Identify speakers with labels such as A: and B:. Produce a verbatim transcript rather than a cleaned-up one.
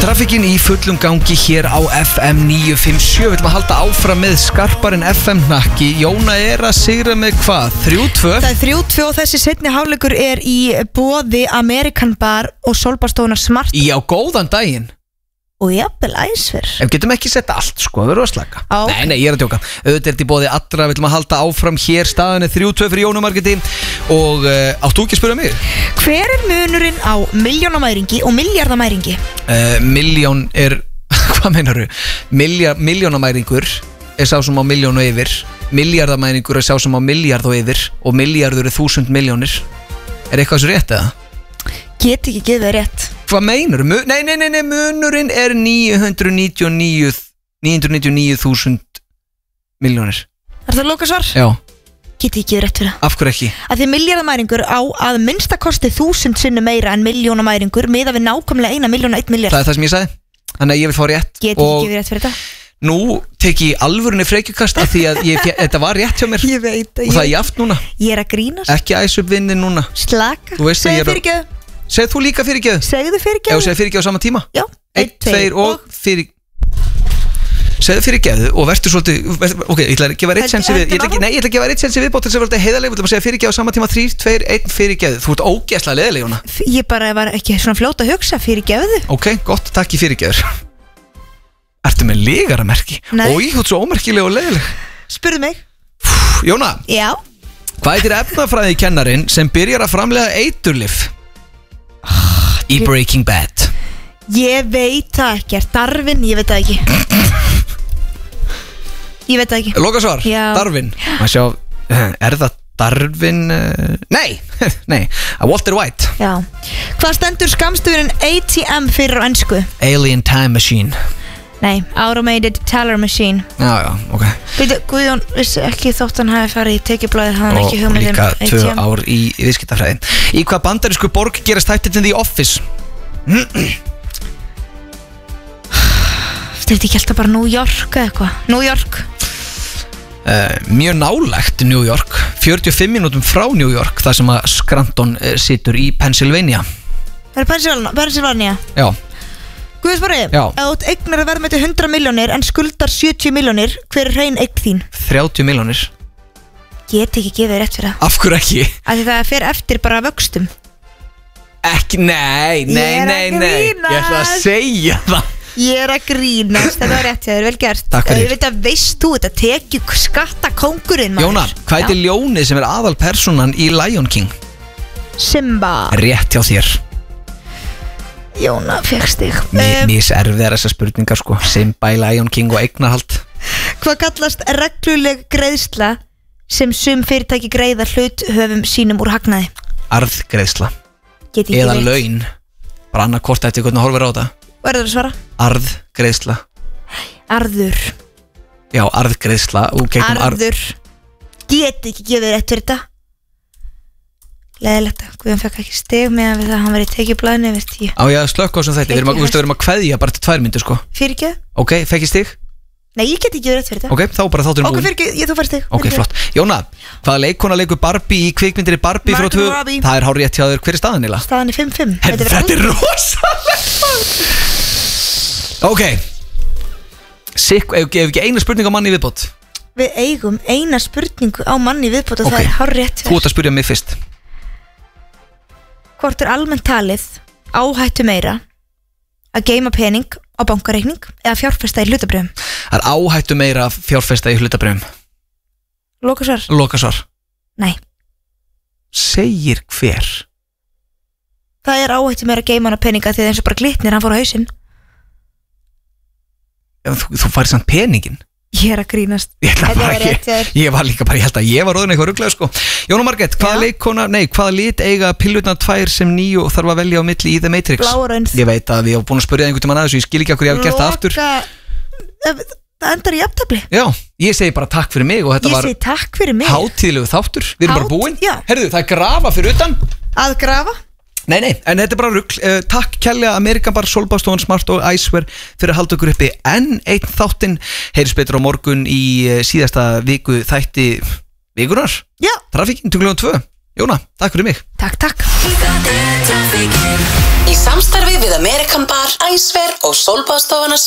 A: Trafikkin í fullum gangi hér á F M níu fimm sjö. Við ætlum að halda áfram með skarparinn F M hnakki. Jóna er að sigra með hvað? þrjú tvö?
B: Það er þrjú tvö og þessi seinni hálfleikur er í boði American Bar og Sólbaðstofunnar Smart.
A: Já, góðan daginn.
B: Og jafnvel æsver.
A: Ef getum ekki setta allt, sko, við erum að slaka.
B: Á.
A: Nei, nei, ég er að djóka. Auðvitað er þetta í boði allra. Við ætlum að halda áfram hér. Staðan er þrjú tvö fyrir Jónu Margréti. Og uh, áttu ekki að spyrja mig?
B: Hver er munurinn á milljónamæringi og miljardamæringi?
A: Uh, miljón er, hvað meinaru? Miljard, miljónamæringur er sá sem á miljónu yfir. Miljardamæringur er sá sem á miljard og yfir. Og miljardur er þúsund miljónir. Er eitthvað svo rétt eða?
B: Get ekki gefið rétt.
A: Hvað meinar? Nei, nei, nei, nei, munurinn er níu hundruð níutíu og níu þúsund miljónir.
B: Er það loka svar?
A: Já.
B: Get ekki gefið rétt fyrir það.
A: Af hverju ekki?
B: Að því miljardamæringur á að minnsta kosti þúsund sinni meira en miljónamæringur miða við nákvæmlega eina miljón og einn miljard.
A: Það er það sem ég sagði. Þannig að ég vil fá rétt.
B: Get ekki gefið rétt fyrir þetta.
A: Nú tek ég alvörunni frekjukast af því að ég, þetta var rétt hjá mér.
B: Ég veit að
A: og það er jaft núna.
B: Ég er að grínast.
A: Ekki æsa upp vinnin núna.
B: Slaka.
A: Þú veist að ég er að... Segð þú líka fyrirgjöðu?
B: Segðu fyrirgjöðu.
A: Ef þú segð fyrirgjöðu á sama tíma?
B: Já.
A: Einn, tveir og fyrir... Segðu fyrirgjöðu og verður svolítið... Ok, ég ætla að gefa reitt sensi við... Ég ætla, nei, ég ætla að gefa reitt sensi viðbót til þess að verða heiðarlega. Við ætlum að segja fyrirgjöðu á sama tíma. Þrír, tveir, einn fyrirgjöðu. Þú ert ógeðslega leiðileg, Jóna.
B: Ég bara var ekki svona fljót að hugsa fyrirgjöðu.
A: Ok, gott, takk í fyrirgjöður. Ertu með ligaramerki? Ói, þú ert svo ómerkileg og leiðileg. Spurðu mig. Jóna. Já. Hvað heitir efnafræðikennarinn sem byrjar að framleiða eiturlyf í Breaking Bad?
B: Ég veit það ekki, er Darwin, ég veit það ekki. Ég veit það ekki.
A: Loka svar,
B: Já.
A: Darwin. Má sjá, er það Darwin? Nei, nei, Walter White.
B: Já. Hvað stendur skammstöfunin A T M fyrir á ensku?
A: Alien Time Machine.
B: Nei, Automated Teller Machine.
A: Já, já, ok.
B: Veitu, Guðjón, vissi ekki þótt hann hafi farið í tekjublaðið, hann ekki
A: Og
B: hugmyndin
A: líka tvö ár í viðskiptafræðin. Í hvað bandarísku borg gerast þættirnir The Office?
B: Þetta er ekki alltaf bara New York eða eitthvað? New York.
A: Uh, mjög nálægt New York, fjörutíu og fimm mínútum frá New York, þar sem að Scranton uh, situr í Pennsylvania.
B: Það er Pennsylvania? Pennsylvania.
A: Já.
B: Guðsborri,
A: Já.
B: ef þú ert eignar að verða með hundrað miljónir en skuldar sjötíu miljónir, hver er hrein eign þín?
A: þrjátíu miljónir.
B: Get ekki gefið rétt fyrir það.
A: Af hverju ekki?
B: Af því það fer eftir bara vöxtum.
A: Ekki, nei, nei,
B: Ég er að
A: nei, nei.
B: grínast.
A: Ég ætla að segja það.
B: Ég er að grínast, þetta var rétt, það er vel gert.
A: Takk fyrir.
B: Ég veit að veist þú þetta, tekju skatta kóngurinn maður.
A: Jóna, hvað heitir ljónið sem er aðalpersonan í Lion King?
B: Simba.
A: Rétt hjá þér.
B: Jóna, fékkst þig.
A: Mér um, erfiðar þessar spurningar sko. Simba í Lion King og eignarhald.
B: Hvað kallast regluleg greiðsla sem sum fyrirtæki greiða hluthöfum sínum úr hagnaði?
A: Arðgreiðsla.
B: Get ekki
A: Eða
B: veit.
A: laun. Bara annað hvort eftir hvernig horfir á þetta.
B: Verður að svara?
A: Arðgreiðsla.
B: Arður.
A: Já, arðgreiðsla.
B: Arður. Get ekki gefið rétt fyrir þetta. Leðilegt, Guðjón fekk ekki stig meðan við það að hann verið tekið blæðinu yfir tíu.
A: Á ég að slökka á sem þetta. Við erum að, við erum að kveðja bara til tvær myndir sko.
B: Fyrir ekki?
A: Ok, fekk ég stig?
B: Nei, ég get ekki gefið rétt fyrir þetta.
A: Ok, þá bara þátturinn
B: Ok,
A: búinn.
B: fyrir ekki, ég þú fær stig.
A: Ok, flott. Jóna, hvaða leikkona leikur Barbie í kvikmyndinni Barbie frá
B: Margot
A: tvö?
B: Robbie.
A: Það er hár rétt hjá þér. Hver er staðan eiginlega?
B: Staðan er fimm fimm.
A: Herðu, þetta er rosalegt. Ok. Sikk, ef ef ekki eina spurning á manni í viðbót.
B: Við eigum eina spurningu á manni viðbót og
A: Ok.
B: það er hár rétt
A: Þú ert að spyrja mig fyrst.
B: Hvort er almennt talið áhættu meira að geyma pening á bankareikning eða fjárfesta í hlutabröfum?
A: Það er áhættu meira að fjárfesta í hlutabröfum.
B: Lokasvar?
A: Lokasvar.
B: Nei.
A: Segir hver?
B: Það er áhættu meira að geyma hana peninga því það er eins og bara glitnir, hann fór á hausinn.
A: Þú, þú færið samt peningin.
B: Ég er að grínast.
A: Ég, ætla
B: Þetta
A: bara
B: var rétt
A: ekki,
B: hjá þér.
A: ég var líka bara, ég held að ég var orðin eitthvað rugglega sko. Jóna Margrét, hvaða leikona, nei, hvaða lit eiga pillurnar tvær sem nýju og þarf að velja á milli í The Matrix?
B: Blá og rauð.
A: Ég veit að við hefum búin að spyrja einhvern tímann að þessu, ég skil ekki okkur ég hef gert það aftur.
B: Loka- Það endar í jafntefli.
A: Já, ég segi bara takk fyrir mig og þetta
B: Ég
A: var
B: segi takk fyrir mig.
A: hátíðlegu þáttur, við erum bara
B: Hátt-
A: búin.
B: já.
A: Herðu, það er grafa fyrir utan.
B: Að grafa?
A: Nei, nei, en þetta er bara rugl. uh, Takk kærlega American Bar, Sólbaðstofan Smart og Icewear fyrir að halda okkur uppi enn einn þáttinn. Heyrjumst betur á morgun í uh, síðasta viku þætti vikunar.
B: Já.
A: Trafikkin, tugljóðan tvö. Jóna, takk fyrir mig.
B: Takk, takk.
C: Í samstarfi við American Bar, Icewear og og sólbaðstofuna